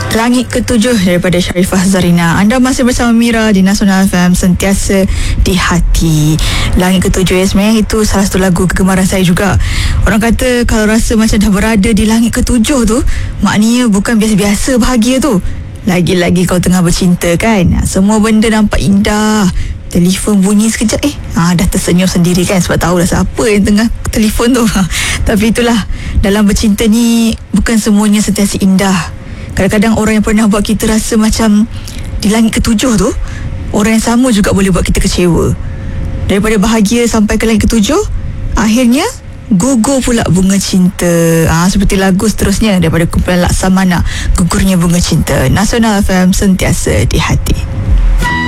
Langit Ketujuh daripada Sharifah Zarina. Anda masih bersama Mira di Nasional FM, sentiasa di hati. Langit Ketujuh, sebenarnya itu salah satu lagu kegemaran saya juga. Orang kata kalau rasa macam dah berada di langit ketujuh tu, maknanya bukan biasa-biasa bahagia tu. Lagi-lagi kau tengah bercinta kan, semua benda nampak indah. Telefon bunyi sekejap, dah tersenyum sendiri kan, sebab tahu dah siapa yang tengah telefon tu. Tapi itulah, dalam bercinta ni bukan semuanya sentiasa indah. Kadang-kadang orang yang pernah buat kita rasa macam di langit ketujuh tu, orang yang sama juga boleh buat kita kecewa. Daripada bahagia sampai ke langit ketujuh, akhirnya gugur pula bunga cinta. Seperti lagu seterusnya daripada kumpulan Laksamana, Gugurnya Bunga Cinta. Nasional FM, sentiasa di hati.